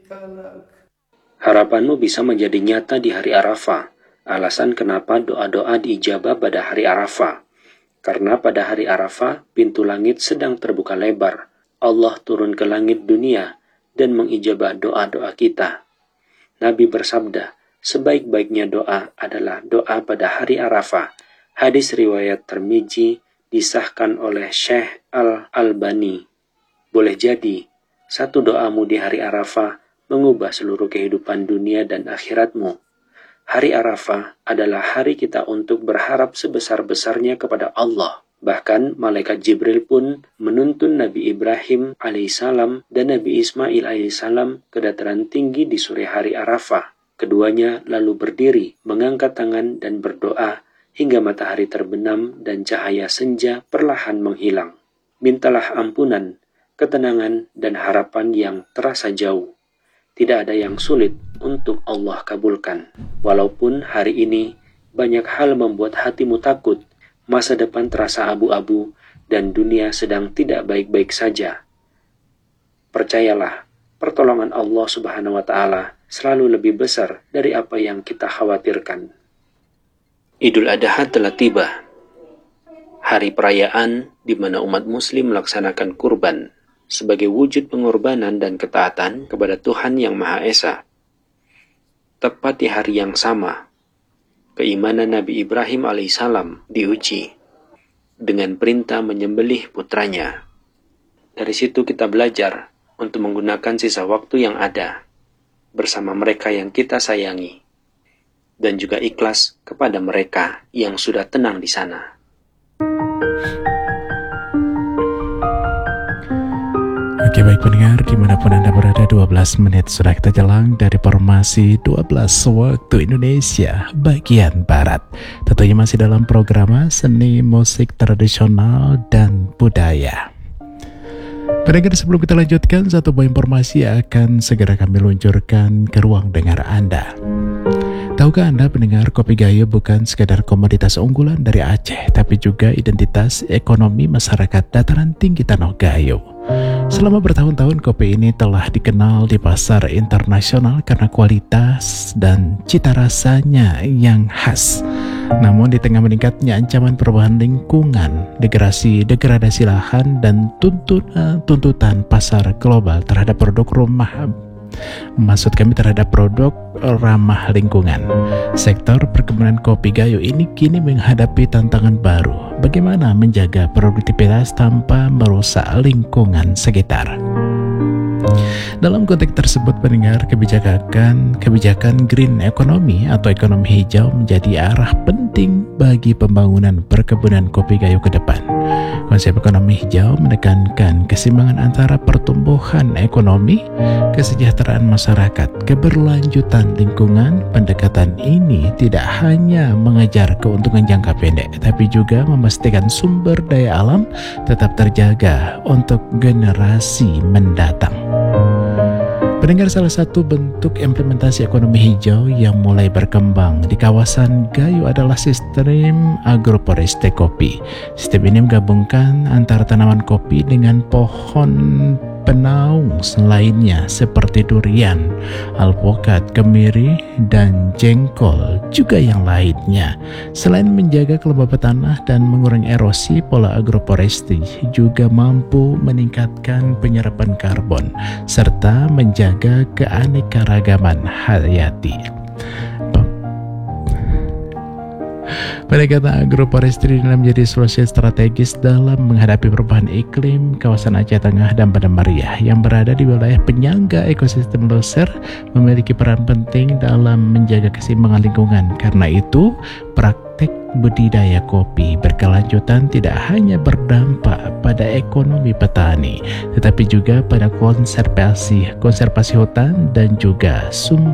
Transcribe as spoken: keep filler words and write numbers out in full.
Harapanmu bisa menjadi nyata di hari Arafah. Alasan kenapa doa-doa diijabah pada hari Arafah. Karena pada hari Arafah, pintu langit sedang terbuka lebar. Allah turun ke langit dunia dan mengijabah doa-doa kita. Nabi bersabda, sebaik-baiknya doa adalah doa pada hari Arafah. Hadis riwayat Tirmizi disahkan oleh Syekh Al-Albani. Boleh jadi, satu doamu di hari Arafah mengubah seluruh kehidupan dunia dan akhiratmu. Hari Arafah adalah hari kita untuk berharap sebesar-besarnya kepada Allah. Bahkan malaikat Jibril pun menuntun Nabi Ibrahim alaihissalam dan Nabi Ismail alaihissalam ke dataran tinggi di sore hari Arafah. Keduanya lalu berdiri, mengangkat tangan dan berdoa hingga matahari terbenam dan cahaya senja perlahan menghilang. Mintalah ampunan, ketenangan dan harapan yang terasa jauh. Tidak ada yang sulit untuk Allah kabulkan. Walaupun hari ini banyak hal membuat hatimu takut, masa depan terasa abu-abu, dan dunia sedang tidak baik-baik saja. Percayalah, pertolongan Allah Subhanahu wa Ta'ala selalu lebih besar dari apa yang kita khawatirkan. Idul Adha telah tiba. Hari perayaan di mana umat muslim melaksanakan kurban sebagai wujud pengorbanan dan ketaatan kepada Tuhan Yang Maha Esa. Tepat di hari yang sama, keimanan Nabi Ibrahim alaihissalam diuji dengan perintah menyembelih putranya. Dari situ kita belajar untuk menggunakan sisa waktu yang ada bersama mereka yang kita sayangi, dan juga ikhlas kepada mereka yang sudah tenang di sana. Oke, baik pendengar, dimanapun Anda berada, dua belas menit sudah kita jelang dari formasi dua belas waktu Indonesia bagian Barat. Tentunya masih dalam program seni musik tradisional dan budaya. Pendengar, sebelum kita lanjutkan, satu buah informasi akan segera kami luncurkan ke ruang dengar Anda. Tahukah Anda pendengar, kopi Gayo bukan sekadar komoditas unggulan dari Aceh, tapi juga identitas ekonomi masyarakat dataran tinggi Tanah Gayo. Selama bertahun-tahun, kopi ini telah dikenal di pasar internasional karena kualitas dan cita rasanya yang khas. Namun di tengah meningkatnya ancaman perubahan lingkungan, degradasi, degradasi lahan, dan tuntutan, tuntutan pasar global terhadap produk rumah Maksud kami terhadap produk ramah lingkungan. Sektor perkebunan kopi Gayo ini kini menghadapi tantangan baru. Bagaimana menjaga produktivitas tanpa merusak lingkungan sekitar? Dalam konteks tersebut, pendengar, kebijakan kebijakan green economy atau ekonomi hijau menjadi arah penting bagi pembangunan perkebunan kopi Gayo ke depan. Konsep ekonomi hijau menekankan keseimbangan antara pertumbuhan ekonomi, kesejahteraan masyarakat, keberlanjutan lingkungan. Pendekatan ini tidak hanya mengejar keuntungan jangka pendek, tapi juga memastikan sumber daya alam tetap terjaga untuk generasi mendatang. Pendengar, salah satu bentuk implementasi ekonomi hijau yang mulai berkembang di kawasan Gayo adalah sistem agroforestry kopi. Sistem ini menggabungkan antara tanaman kopi dengan pohon penaung lainnya seperti durian, alpukat, kemiri, dan jengkol, juga yang lainnya. Selain menjaga kelembapan tanah dan mengurangi erosi, pola agroforestry juga mampu meningkatkan penyerapan karbon serta menjaga keanekaragaman hayati. Pendekatan agroforestry dalam menjadi solusi strategis dalam menghadapi perubahan iklim kawasan Aceh Tengah dan Padang Mariah yang berada di wilayah penyangga ekosistem Loser memiliki peran penting dalam menjaga keseimbangan lingkungan. Karena itu, praktek budidaya kopi berkelanjutan tidak hanya berdampak pada ekonomi petani, tetapi juga pada konservasi konservasi hutan dan juga sumber